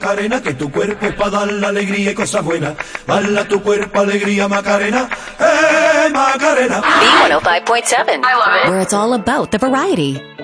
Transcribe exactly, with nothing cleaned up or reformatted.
Macarena, que tu cuerpo es para dar la alegría y cosas buenas. Dale a tu cuerpo alegría, Macarena. ¡Eh, Macarena! B one oh five point seven, I love it. Where it's all about the variety.